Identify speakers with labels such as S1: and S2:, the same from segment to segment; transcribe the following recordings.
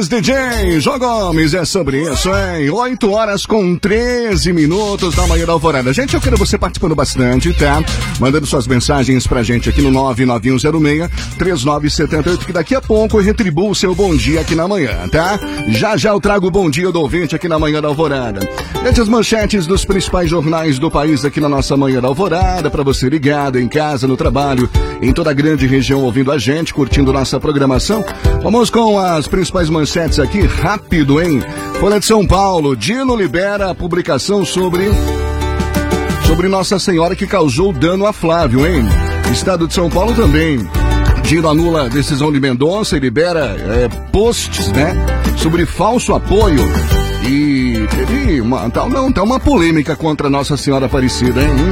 S1: DJ João Gomes, é sobre isso, hein? 8 horas com 13 minutos da manhã da Alvorada. Gente, eu quero você participando bastante, tá? Mandando suas mensagens pra gente aqui no 99106-3978, que daqui a pouco eu retribuo o seu bom dia aqui na manhã, tá? Já já eu trago o bom dia do ouvinte aqui na manhã da Alvorada. Entre as manchetes dos principais jornais do país aqui na nossa manhã da Alvorada, pra você ligado em casa, no trabalho, em toda a grande região ouvindo a gente, curtindo nossa programação. Vamos com as principais manchetes aqui, rápido, hein? Folha de São Paulo, Dino libera a publicação sobre Nossa Senhora que causou dano a Flávio, hein? Estado de São Paulo também. Dino anula a decisão de Mendonça e libera posts, né? Sobre falso apoio. E teve uma polêmica contra Nossa Senhora Aparecida, hein?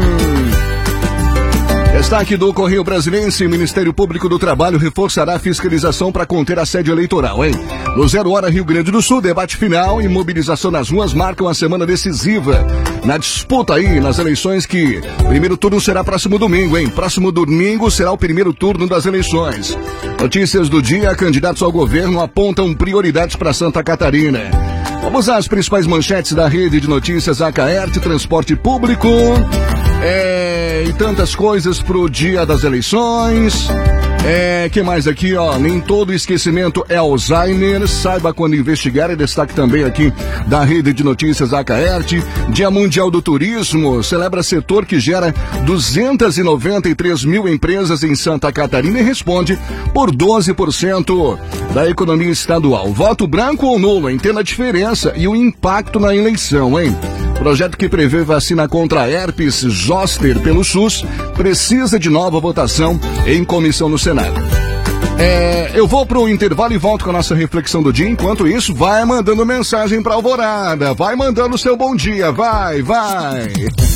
S1: Destaque do Correio Brasiliense, o Ministério Público do Trabalho reforçará a fiscalização para conter assédio eleitoral, hein? No 0 Hora Rio Grande do Sul, debate final e mobilização nas ruas marcam a semana decisiva na disputa aí, nas eleições que primeiro turno será próximo domingo, hein? Próximo domingo será o primeiro turno das eleições. Notícias do dia, candidatos ao governo apontam prioridades para Santa Catarina. Vamos às principais manchetes da rede de notícias Acaerte, transporte público, e tantas coisas pro dia das eleições. Que mais aqui, ó? Nem todo esquecimento é Alzheimer. Saiba quando investigar. E destaque também aqui da rede de notícias Acaerte. Dia Mundial do Turismo. Celebra setor que gera 293 mil empresas em Santa Catarina e responde por 12% da economia estadual. Voto branco ou nulo? Entenda a diferença e o impacto na eleição, hein? Projeto que prevê vacina contra herpes zoster pelo SUS precisa de nova votação em comissão no Senado. Eu vou pro intervalo e volto com a nossa reflexão do dia. Enquanto isso, vai mandando mensagem pra Alvorada. Vai mandando o seu bom dia. Vai.